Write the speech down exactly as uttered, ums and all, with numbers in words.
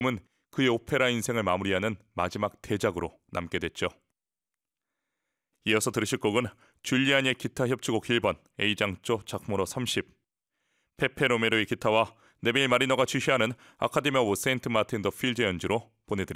은 그의 오페라 인생을 마무리하는 마지막 대작으로 남게 됐죠. 이어서 들으실 곡은 줄리아니의 기타 협주곡 일 번 A장조 작모로 삼십, 페페 로메로의 기타와 네빌 마리너가 지휘하는 아카데미 오브 세인트 마틴 더 필드 연주로 보내드립니다.